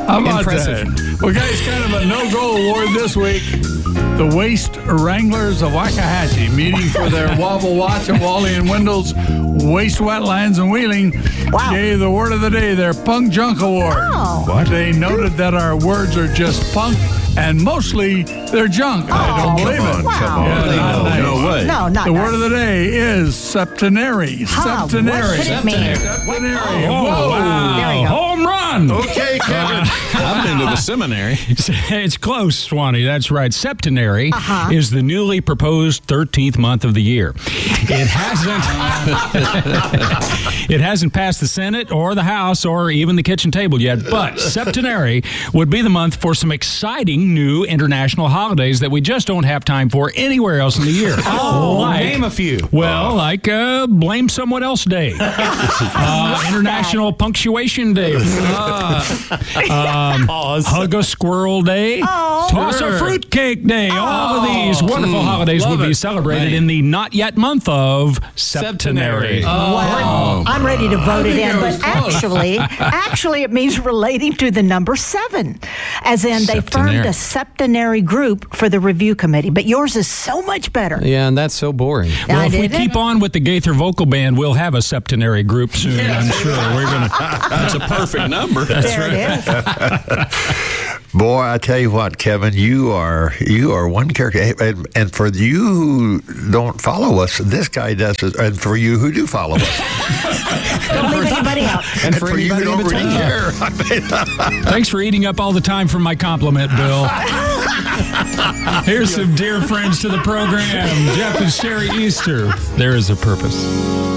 How about Impressive. that? Well, guys, kind of a no-go award this week. The Waste Wranglers of Waxahachie meeting for their Wobble Watch at Wally and Wendell's Waste Wetlands and Wheeling gave the word of the day their Punk Junk Award. Oh. What? They noted that our words are just punk and mostly they're junk. I don't believe it. Wow. Come on. Yeah, No way. No, not The nice. word of the day is septenary. Huh, Septenary. what should it mean? Septenary. Oh, Whoa. wow. There you go. Home run. Okay, Kevin. I've been to the seminary. It's close, Swanee. That's right. Septenary is the newly proposed 13th month of the year. It hasn't passed the Senate or the House or even the kitchen table yet, but Septenary would be the month for some exciting new international holidays that we just don't have time for anywhere else in the year. Name a few. Well, like Blame Someone Else Day, International Punctuation Day, Hug a Squirrel Day, Toss a Fruitcake Day. All of these wonderful holidays would be celebrated in the not yet month of Septenary. Wow. I'm ready to vote it in, it but was close. actually it means relating to the number 7, as in they formed a septenary group for the review committee, but yours is so much better. Yeah, and that's so boring. Well, I if we did it. keep on with the Gaither Vocal Band, we'll have a septenary group soon, I'm sure. We're gonna. That's a perfect number. There it is. Boy, I tell you what, Kevin, you are one character. And for you who don't follow us, this guy does it. And for you who do follow us, Don't leave anybody out. And for you who anybody in don't really between. care. Thanks for eating up all the time for my compliment, Bill. Here's some dear friends to the program, Jeff and Sherry Easter. There is a purpose.